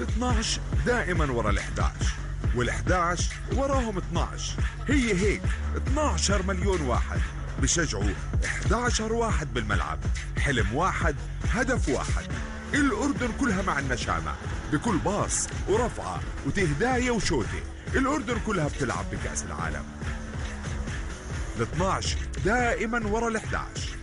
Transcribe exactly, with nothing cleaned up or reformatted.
الاثناعش دائما ورا الإحداعش، والإحداعش وراهم اثناعش. هي هيك اثناشر مليون واحد بشجعوا إحداشر واحد بالملعب. حلم واحد، هدف واحد، الأردن كلها مع النشامة بكل باص ورفعة وتهداية وشوتة. الأردن كلها بتلعب بكأس العالم. الاثناعش دائما ورا الإحداعش.